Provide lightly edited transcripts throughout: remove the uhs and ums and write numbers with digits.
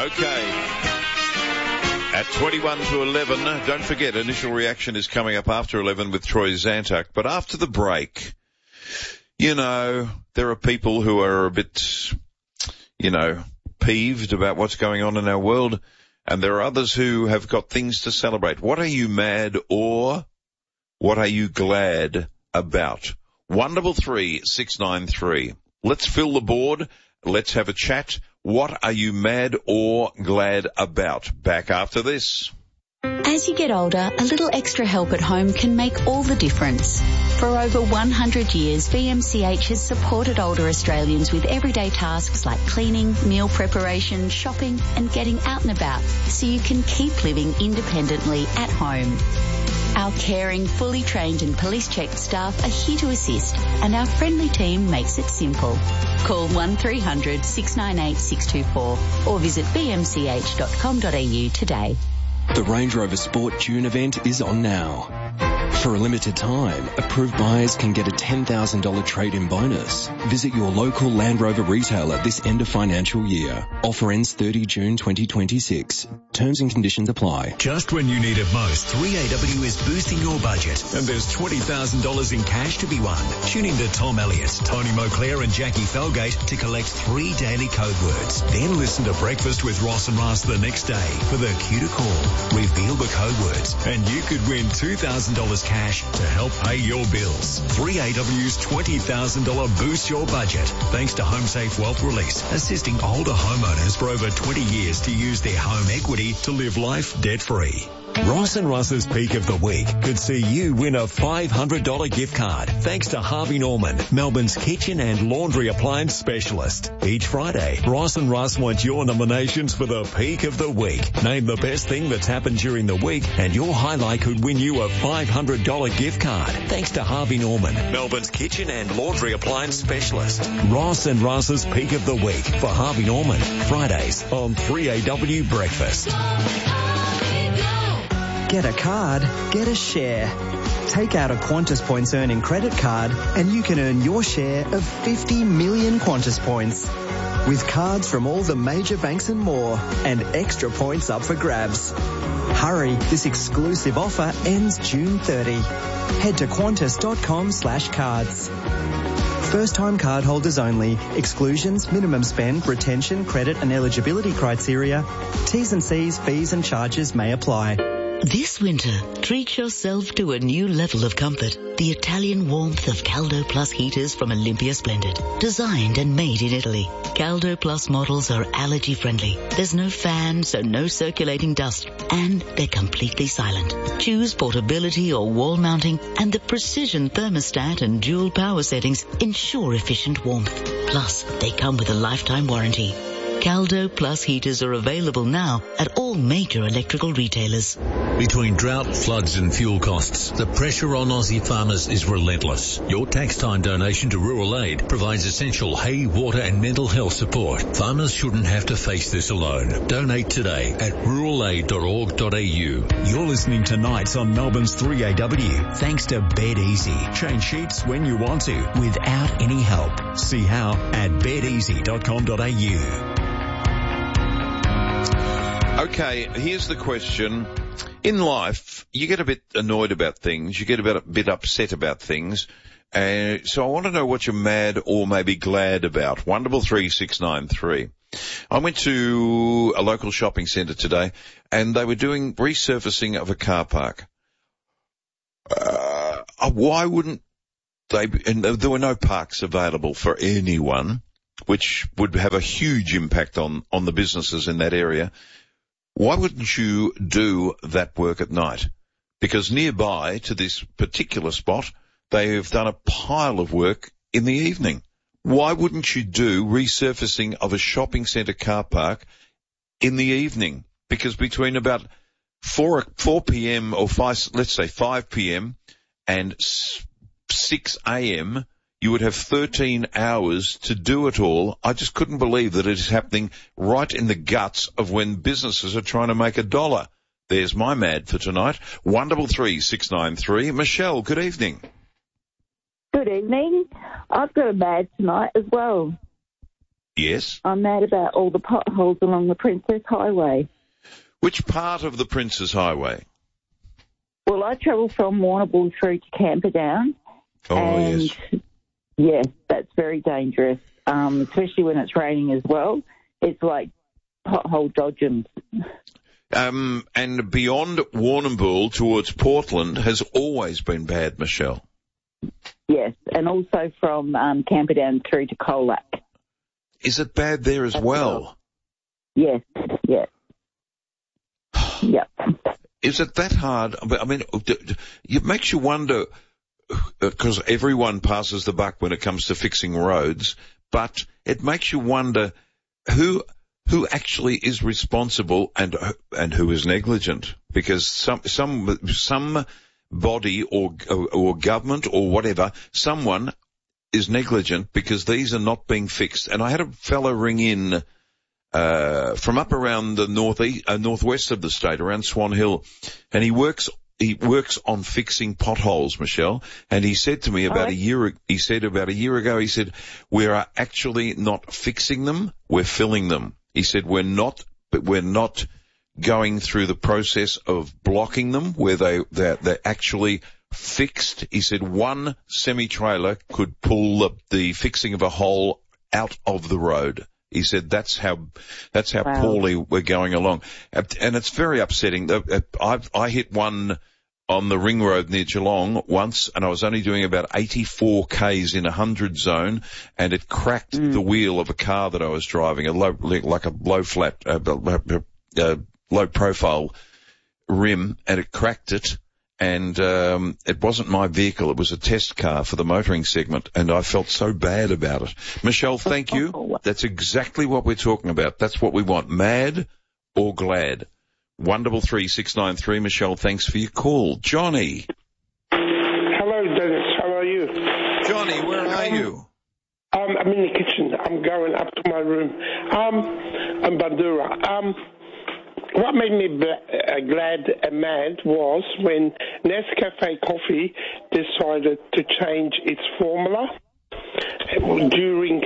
Okay. At 21 to 11, don't forget, Initial Reaction is coming up after 11 with Troy Zantuck. But after the break, there are people who are a bit, peeved about what's going on in our world, and there are others who have got things to celebrate. What are you mad or what are you glad about? 133 693. Let's fill the board. Let's have a chat. What are you mad or glad about? Back after this. As you get older, a little extra help at home can make all the difference. For over 100 years, BMCH has supported older Australians with everyday tasks like cleaning, meal preparation, shopping and getting out and about so you can keep living independently at home. Our caring, fully trained and police-checked staff are here to assist, and our friendly team makes it simple. Call 1300 698 624 or visit bmch.com.au today. The Range Rover Sport June event is on now. For a limited time, approved buyers can get a $10,000 trade-in bonus. Visit your local Land Rover retailer this end of financial year. Offer ends 30 June 2026. Terms and conditions apply. Just when you need it most, 3AW is boosting your budget, and there's $20,000 in cash to be won. Tune in to Tom Elliott, Tony Moclair and Jackie Felgate to collect 3 daily code words. Then listen to Breakfast with Ross and Ross the next day for the cue to call. Reveal the code words, and you could win $2,000 cash to help pay your bills. 3AW's $20,000 Boost Your Budget, thanks to HomeSafe Wealth Release, assisting older homeowners for over 20 years to use their home equity to live life debt-free. Ross and Ross's Peak of the Week could see you win a $500 gift card thanks to Harvey Norman, Melbourne's kitchen and laundry appliance specialist. Each Friday, Ross and Ross want your nominations for the Peak of the Week. Name the best thing that's happened during the week and your highlight could win you a $500 gift card thanks to Harvey Norman, Melbourne's kitchen and laundry appliance specialist. Ross and Ross's Peak of the Week for Harvey Norman, Fridays on 3AW Breakfast. Get a card, get a share. Take out a Qantas Points earning credit card and you can earn your share of 50 million Qantas Points. With cards from all the major banks and more, and extra points up for grabs. Hurry, this exclusive offer ends June 30. Head to qantas.com/cards. First-time cardholders only. Exclusions, minimum spend, retention, credit and eligibility criteria. T's and C's, fees and charges may apply. This winter, treat yourself to a new level of comfort. The Italian warmth of Caldo Plus heaters from Olympia Splendid. Designed and made in Italy. Caldo Plus models are allergy friendly. There's no fan, so no circulating dust. And they're completely silent. Choose portability or wall mounting, and the precision thermostat and dual power settings ensure efficient warmth. Plus, they come with a lifetime warranty. Caldo Plus heaters are available now at all major electrical retailers. Between drought, floods and fuel costs, the pressure on Aussie farmers is relentless. Your tax time donation to Rural Aid provides essential hay, water and mental health support. Farmers shouldn't have to face this alone. Donate today at ruralaid.org.au. You're listening to Nights on Melbourne's 3AW, thanks to Bed Easy. Change sheets when you want to, without any help. See how at bedeasy.com.au. Okay, here's the question. In life, you get a bit annoyed about things, you get a bit upset about things, so I want to know what you're mad or maybe glad about. 133 693. I went to a local shopping centre today, and they were doing resurfacing of a car park. Why wouldn't they, and there were no parks available for anyone, which would have a huge impact on the businesses in that area. Why wouldn't you do that work at night? Because nearby to this particular spot, they have done a pile of work in the evening. Why wouldn't you do resurfacing of a shopping centre car park in the evening? Because between about 4 p.m. or 5 p.m. and 6 a.m., you would have 13 hours to do it all. I just couldn't believe that it is happening right in the guts of when businesses are trying to make a dollar. There's my mad for tonight. 133 693. Michelle, good evening. Good evening. I've got a mad tonight as well. Yes. I'm mad about all the potholes along the Princess Highway. Which part of the Princess Highway? Well, I travel from Warrnambool through to Camperdown. Oh, and yes. Yes, that's very dangerous, especially when it's raining as well. It's like pothole dodgems. And beyond Warrnambool towards Portland has always been bad, Michelle. Yes, and also from Camperdown through to Colac. Is it bad there as well? Yes, yes. Yep. Is it that hard? I mean, it makes you wonder, because everyone passes the buck when it comes to fixing roads, but it makes you wonder who actually is responsible and who is negligent, because some body or government or whatever, someone is negligent because these are not being fixed. And I had a fellow ring in from up around the northwest of the state, around Swan Hill, and he works on fixing potholes, Michelle, and he said to me about a year ago, he said, we are actually not fixing them, we're filling them. He said, we're not going through the process of blocking them where they're actually fixed. He said one semi-trailer could pull the fixing of a hole out of the road. He said that's how Wow. poorly we're going along. And it's very upsetting. I hit one on the ring road near Geelong once, and I was only doing about 84 Ks in 100 zone, and it cracked the wheel of a car that I was driving, low profile rim, and it cracked it. And it wasn't my vehicle, it was a test car for the motoring segment, and I felt so bad about it. Michelle, thank you. That's exactly what we're talking about. That's what we want, mad or glad. 133-693. Michelle, thanks for your call. Johnny. Hello, Dennis. How are you? Johnny, where are you? I'm in the kitchen. I'm going up to my room. I'm Bandura. What made me glad and mad was when Nescafe Coffee decided to change its formula during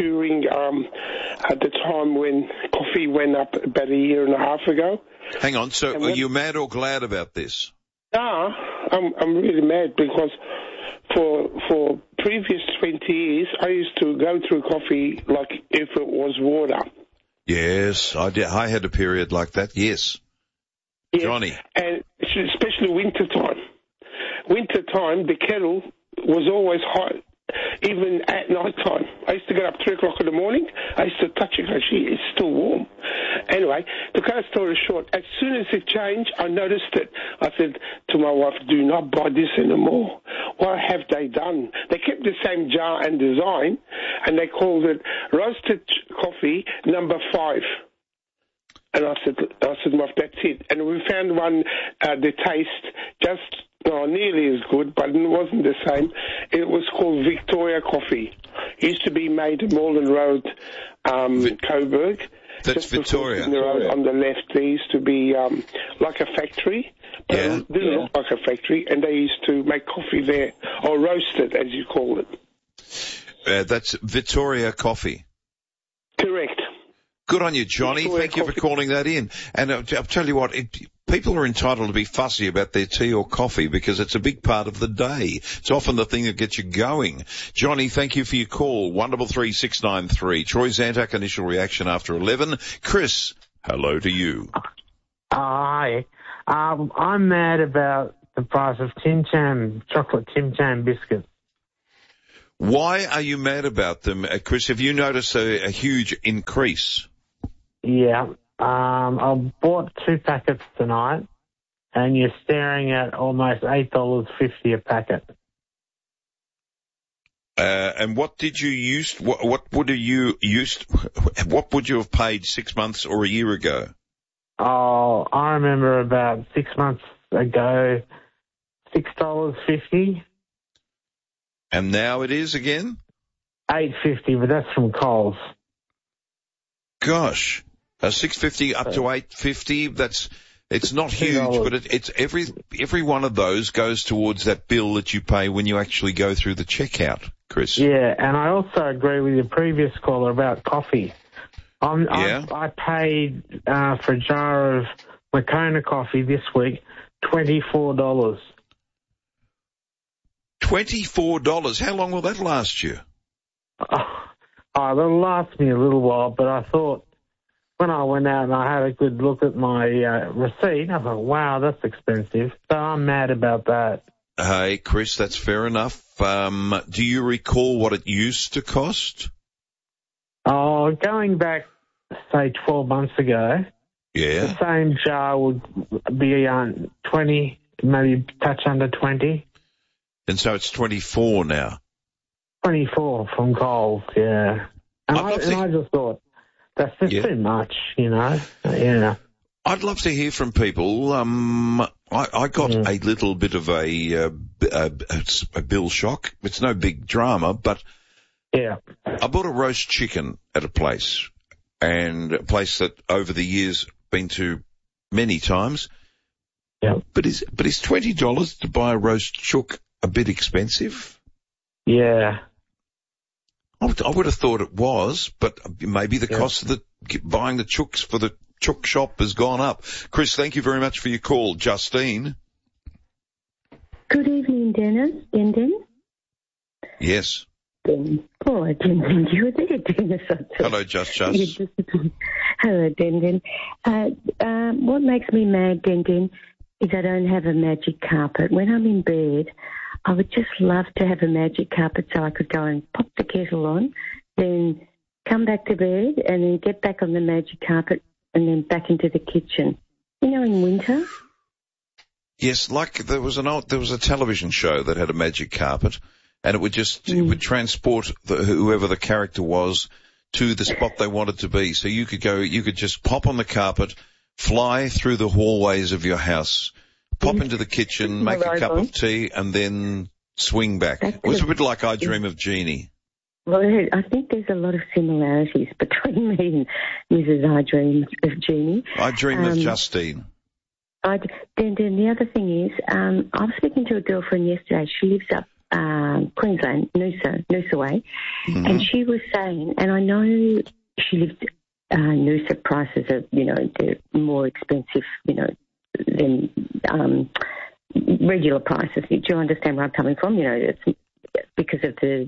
at the time when coffee went up about a year and a half ago. Hang on. So are you mad or glad about this? I'm really mad because for previous 20 years I used to go through coffee like if it was water. Yes, I did. I had a period like that. Yes. Johnny. And especially winter time. Winter time, the kettle was always hot, even at night time. I used to get up 3 o'clock in the morning. I used to touch it because it's still warm. Anyway, to cut a story short, as soon as it changed, I noticed it. I said to my wife, do not buy this anymore. What have they done? They kept the same jar and design, and they called it Roasted Coffee number 5. And I said, Mom, that's it. And we found one, the taste just nearly as good, but it wasn't the same. It was called Victoria Coffee. It used to be made at Malden Road, Coburg. That's Victoria. The road on the left, there used to be like a factory. But it didn't look like a factory, and they used to make coffee there, or roast it, as you call it. That's Victoria Coffee. Correct. Good on you, Johnny. Victoria Thank you for calling that in. And I'll tell you what, people are entitled to be fussy about their tea or coffee because it's a big part of the day. It's often the thing that gets you going. Johnny, thank you for your call. 133-693. Troy Zantac, initial reaction after 11. Chris, hello to you. Hi. I'm mad about the price of chocolate Tim Tam biscuits. Why are you mad about them, Chris? Have you noticed a huge increase? Yeah. I bought 2 packets tonight, and you're staring at almost $8.50 a packet. And what did you use? What would you have paid 6 months or a year ago? Oh, I remember about 6 months ago, $6.50. And now it is again? $8.50, but that's from Coles. Gosh, $6.50 up to $8.50. It's not huge, but it's every one of those goes towards that bill that you pay when you actually go through the checkout. Chris. Yeah, and I also agree with your previous caller about coffee. I paid for a jar of Moccona coffee this week, $24. $24? How long will that last you? It'll last me a little while, but I thought when I went out and I had a good look at my receipt, I thought, wow, that's expensive. So I'm mad about that. Hey, Chris, that's fair enough. Do you recall what it used to cost? Oh, going back, say, 12 months ago, the same jar would be 20, maybe touch under 20. And so it's 24 now. 24 from Coles, yeah. And I just thought, that's just too much, you know. Yeah. I'd love to hear from people. I got a little bit of a bill shock. It's no big drama, but I bought a roast chicken at a place, and a place that over the years been to many times. Yeah. But is $20 to buy a roast chook a bit expensive? Yeah. I would have thought it was, but maybe the cost of buying the chooks for the chook shop has gone up. Chris, thank you very much for your call. Justine. Good evening, Dennis. Denton? Yes. Oh, I didn't think you were there, Dennis. Hello, Just. Hello, Denton. What makes me mad, Denton, is I don't have a magic carpet. When I'm in bed, I would just love to have a magic carpet so I could go and pop the kettle on, then come back to bed and then get back on the magic carpet and then back into the kitchen. You know, in winter? Yes, like there was a television show that had a magic carpet, and it would transport whoever the character was to the spot they wanted to be. So you could just pop on the carpet, fly through the hallways of your house, pop into the kitchen, make a cup of tea, and then swing back. It was a bit like I Dream of Jeannie. Well, I think there's a lot of similarities between me and Mrs. I Dream of Jeannie. I Dream of Justine. Then the other thing is, I was speaking to a girlfriend yesterday. She lives up Queensland, Noosa way, and she was saying, and I know she lived Noosa prices are, they're more expensive, than regular prices. Do you understand where I'm coming from? It's because of the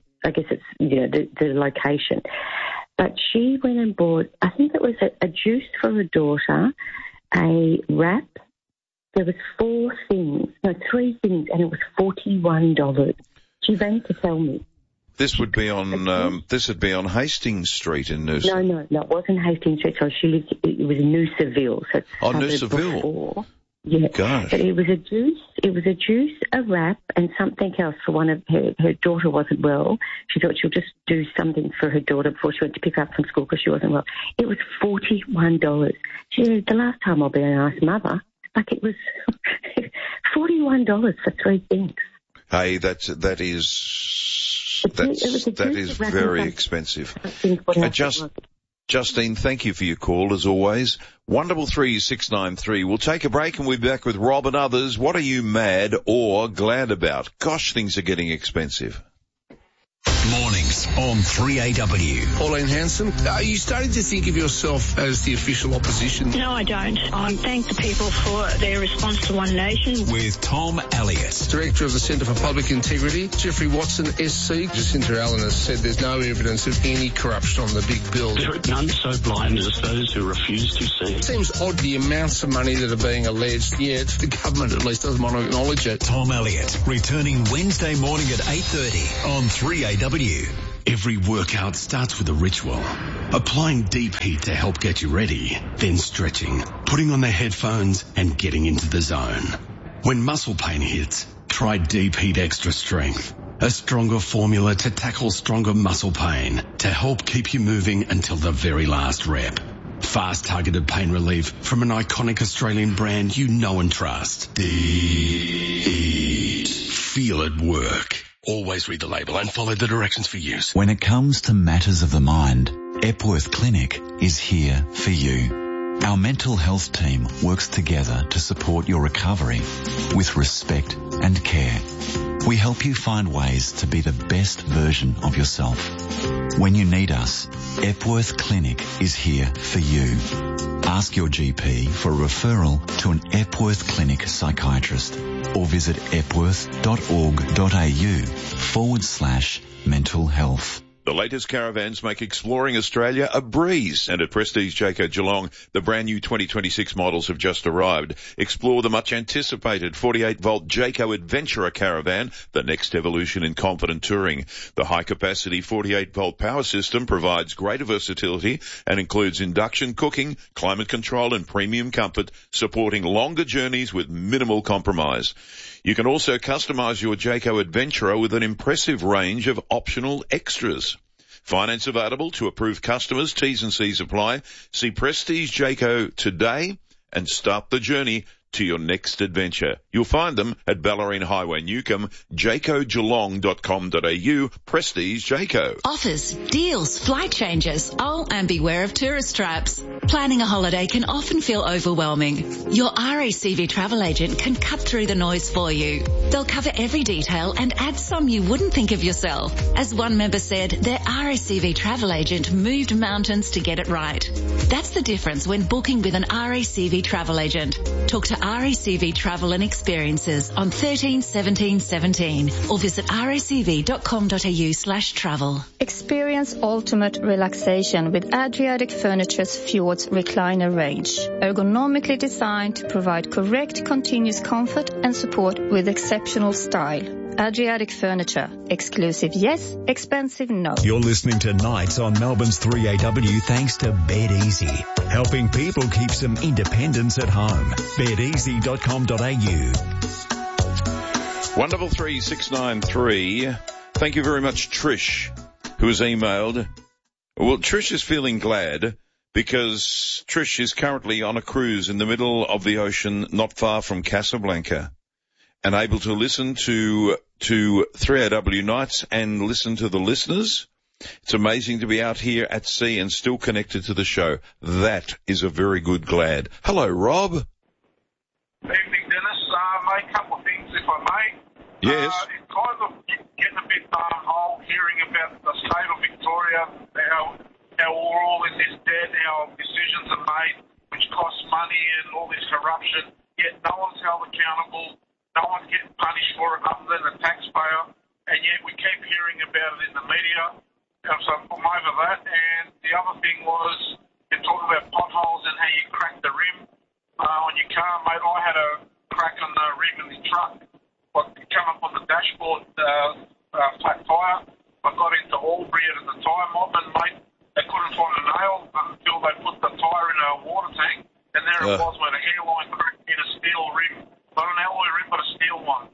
location. But she went and bought, I think it was a juice for her daughter, a wrap. There was 3 things, and it was $41. She rang to tell me. This would be on Hastings Street in Noosa. No, it wasn't Hastings Street. So it was Noosaville. So Noosaville. Before. Yeah. Gosh. But it was a juice, a wrap, and something else for one of her daughter wasn't well. She thought she'll just do something for her daughter before she went to pick her up from school because she wasn't well. It was $41. She said, the last time I'll be a nice mother. Like it was $41 for 3 things. Hey, that is very expensive. Justine, thank you for your call as always. 133-693. We'll take a break and we'll be back with Rob and others. What are you mad or glad about? Gosh, things are getting expensive. Mornings on 3AW. Pauline Hanson, are you starting to think of yourself as the official opposition? No, I don't. I thank the people for their response to One Nation. With Tom Elliott. Director of the Centre for Public Integrity, Jeffrey Watson, SC. Jacinta Allen has said there's no evidence of any corruption on the big bill. There are none so blind as those who refuse to see. It seems odd the amounts of money that are being alleged, yet the government at least doesn't want to acknowledge it. Tom Elliott, returning Wednesday morning at 8:30 on 3AW. Every workout starts with a ritual. Applying deep heat to help get you ready, then stretching, putting on the headphones and getting into the zone. When muscle pain hits, try Deep Heat Extra Strength, a stronger formula to tackle stronger muscle pain to help keep you moving until the very last rep. Fast targeted pain relief from an iconic Australian brand you know and trust. Deep Heat. Feel it work. Always read the label and follow the directions for use. When it comes to matters of the mind, Epworth Clinic is here for you. Our mental health team works together to support your recovery with respect and care. We help you find ways to be the best version of yourself. When you need us, Epworth Clinic is here for you. Ask your GP for a referral to an Epworth Clinic psychiatrist or visit epworth.org.au/mental health. The latest caravans make exploring Australia a breeze, and at Prestige Jayco Geelong, the brand new 2026 models have just arrived. Explore the much anticipated 48-volt Jayco Adventurer caravan, the next evolution in confident touring. The high-capacity 48-volt power system provides greater versatility and includes induction cooking, climate control and premium comfort, supporting longer journeys with minimal compromise. You can also customize your Jayco Adventurer with an impressive range of optional extras. Finance available to approved customers. T's and C's apply. See Prestige Jayco today and start the journey to your next adventure. You'll find them at Ballerine Highway, Newcomb, jaycogeelong.com.au, Prestige Jayco. Offers, deals, flight changes. Oh, and beware of tourist traps. Planning a holiday can often feel overwhelming. Your RACV travel agent can cut through the noise for you. They'll cover every detail and add some you wouldn't think of yourself. As one member said, their RACV travel agent moved mountains to get it right. That's the difference when booking with an RACV travel agent. Talk to RACV Travel and Experiences on 13 17 17 or visit racv.com.au/travel. Experience ultimate relaxation with Adriatic Furniture's Fjords recliner range. Ergonomically designed to provide correct continuous comfort and support with exceptional style. Adriatic Furniture. Exclusive yes, expensive no. You're listening to Nights on Melbourne's 3AW thanks to Bed Easy, helping people keep some independence at home. bedeasy.com.au. Wonderful 3693. Thank you very much, Trish, who has emailed. Well, Trish is feeling glad because Trish is currently on a cruise in the middle of the ocean not far from Casablanca and able to listen to 3AW Nights and listen to the listeners. It's amazing to be out here at sea and still connected to the show. That is a very good glad. Hello, Rob. Evening, Dennis. Mate, a couple of things, if I may. Yes. It's kind of getting a bit whole hearing about the state of Victoria, how we're all in this debt, how decisions are made, which cost money and all this corruption, yet no one's held accountable. No one's getting punished for it other than the taxpayer, and yet we keep hearing about it in the media. So I'm over that. And the other thing was, you're talking about potholes and how you crack the rim on your car, mate. I had a crack on the rim in the truck. I come up on the dashboard, flat tyre. I got into Albury at the tyre mob, and mate, they couldn't find a nail until they put the tyre in a water tank, and there it was, mate, a hairline crack in a steel rim. Not an alloy rim, but a steel one.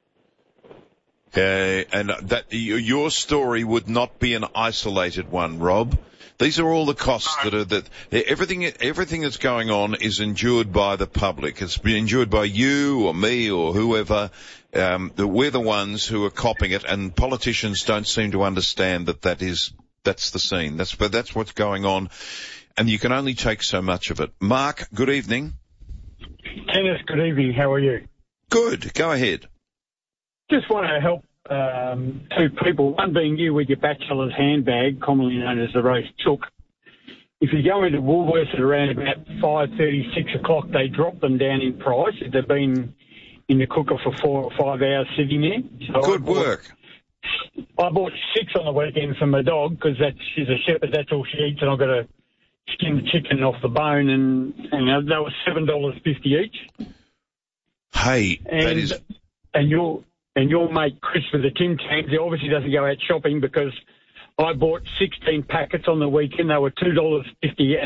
And that your story would not be an isolated one, Rob. These are all the costs everything that's going on is endured by the public. It's been endured by you or me or whoever. We're the ones who are copping it, and politicians don't seem to understand that's the scene. That's what's going on, and you can only take so much of it. Mark, good evening. Dennis, good evening. How are you? Good. Go ahead. Just want to help two people, one being you with your bachelor's handbag, commonly known as the roast chook. If you go into Woolworths at around about 5:30, 6 o'clock, they drop them down in price if they've been in the cooker for 4 or 5 hours sitting there. So good work. I bought 6 on the weekend for my dog because she's a shepherd, that's all she eats, and I've got to skin the chicken off the bone, and they were $7.50 each. Hey, that is... And your mate Chris with the Tim Tams, he obviously doesn't go out shopping because I bought 16 packets on the weekend. They were $2.50